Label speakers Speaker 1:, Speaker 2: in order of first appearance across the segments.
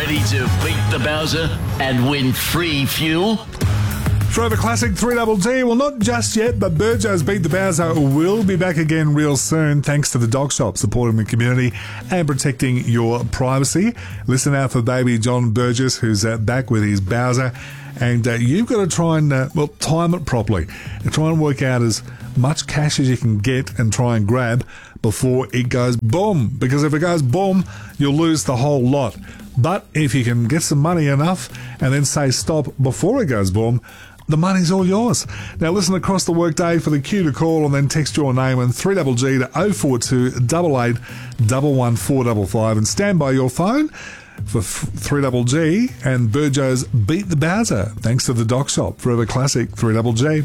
Speaker 1: Ready to beat the Bowser and win free fuel?
Speaker 2: Forever Classic 3DD. Well, not just yet, but Burjo's Beat the Bowser will be back again real soon, thanks to the Dog Shop, supporting the community and protecting your privacy. Listen out for baby John Burgess, who's back with his Bowser. And you've got to try and, time it properly. And try and work out as much cash as you can get and try and grab before it goes boom. Because if it goes boom, you'll lose the whole lot. But if you can get some money enough and then say stop before it goes boom, the money's all yours. Now listen across the workday for the cue to call and then text your name and 3GG to 042 88 11455 and stand by your phone for 3GG and Burjo's Beat the Bowser. Thanks to the Doc Shop. Forever Classic 3GG.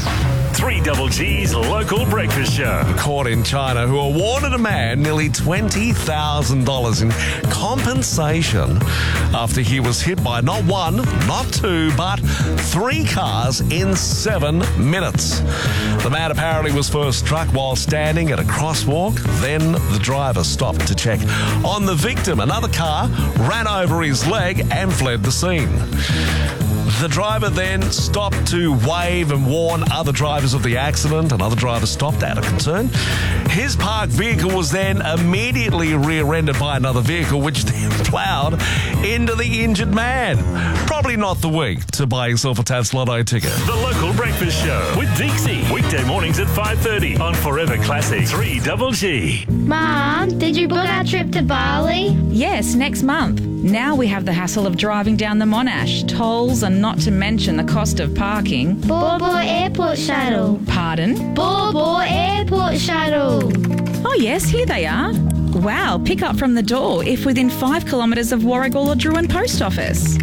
Speaker 3: 3GG's local breakfast show.
Speaker 4: Court in China who awarded a man nearly $20,000 in compensation after he was hit by not one, not two, but 3 cars in 7 minutes. The man apparently was first struck while standing at a crosswalk. Then the driver stopped to check on the victim. Another car ran over his leg and fled the scene. The driver then stopped to wave and warn other drivers of the accident. Another driver stopped out of concern. His parked vehicle was then immediately rear-ended by another vehicle, which then ploughed into the injured man. Probably not the week to buy yourself a Tats Lotto ticket.
Speaker 3: The local breakfast show with Dixie. Weekday mornings at 5:30 on Forever Classic 3GG.
Speaker 5: Mom, did you book our trip to Bali?
Speaker 6: Yes, next month. Now we have the hassle of driving down the Monash, tolls, and not to mention the cost of parking.
Speaker 5: Bor Bor Airport Shuttle.
Speaker 6: Pardon?
Speaker 5: Bor Bor Airport Shuttle.
Speaker 6: Oh yes, here they are. Wow, pick up from the door if within 5 kilometres of Warragul or Druin Post Office.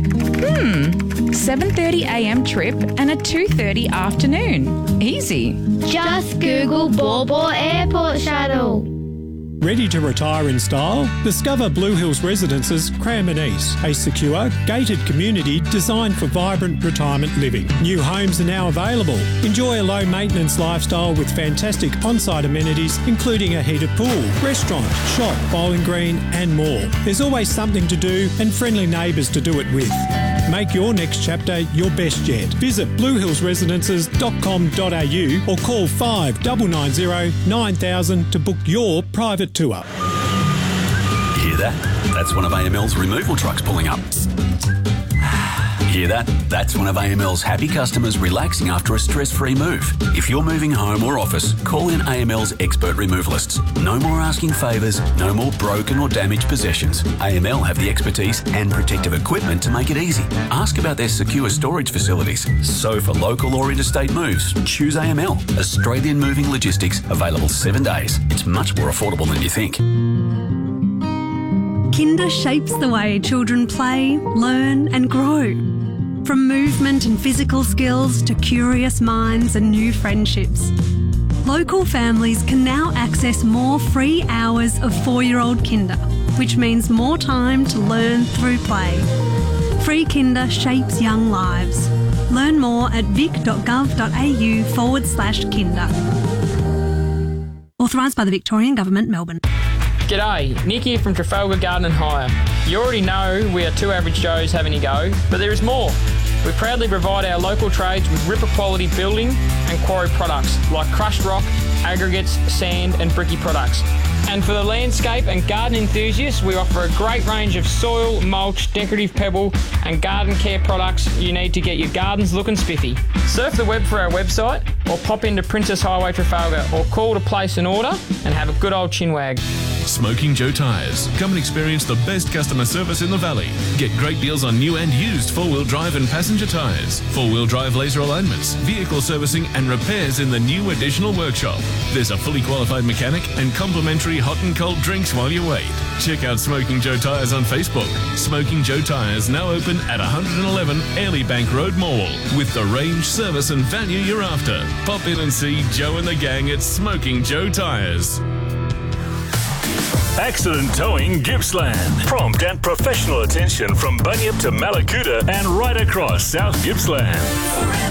Speaker 6: 7:30am trip and a 2:30 afternoon. Easy.
Speaker 5: Just Google Bor Bor Airport Shuttle.
Speaker 7: Ready to retire in style? Discover Blue Hills Residences, Cranbourne East, a secure, gated community designed for vibrant retirement living. New homes are now available. Enjoy a low-maintenance lifestyle with fantastic on-site amenities, including a heated pool, restaurant, shop, bowling green and more. There's always something to do and friendly neighbours to do it with. Make your next chapter your best yet. Visit bluehillsresidences.com.au or call 5990 9000 to book your private tour.
Speaker 8: Hear that? That's one of AML's removal trucks pulling up. Hear that? That's one of AML's happy customers relaxing after a stress-free move. If you're moving home or office, call in AML's expert removalists. No more asking favours, no more broken or damaged possessions. AML have the expertise and protective equipment to make it easy. Ask about their secure storage facilities. So for local or interstate moves, choose AML. Australian Moving Logistics, available 7 days. It's much more affordable than you think.
Speaker 9: Kinder shapes the way children play, learn and grow. From movement and physical skills to curious minds and new friendships. Local families can now access more free hours of 4-year-old Kinder, which means more time to learn through play. Free Kinder shapes young lives. Learn more at vic.gov.au/Kinder. Authorised by the Victorian Government, Melbourne.
Speaker 10: G'day, Nick here from Trafalgar Garden and Hire. You already know we are 2 average Joes having a go, but there is more. We proudly provide our local trades with Ripper quality building and quarry products like crushed rock, aggregates, sand and bricky products. And for the landscape and garden enthusiasts, we offer a great range of soil, mulch, decorative pebble and garden care products you need to get your gardens looking spiffy. Surf the web for our website or pop into Princess Highway Trafalgar or call to place an order and have a good old chinwag.
Speaker 11: Smoking Joe Tyres. Come and experience the best customer service in the valley. Get great deals on new and used 4-wheel drive and passenger tyres, 4-wheel drive laser alignments, vehicle servicing and repairs in the new additional workshop. There's a fully qualified mechanic and complimentary hot and cold drinks while you wait. Check out Smoking Joe Tyres on Facebook. Smoking Joe Tyres now open at 111 Airlie Bank Road, Morwell. With the range, service and value you're after. Pop in and see Joe and the gang at Smoking Joe Tyres.
Speaker 3: Accident Towing Gippsland. Prompt and professional attention from Bunyip to Malakuta and right across South Gippsland.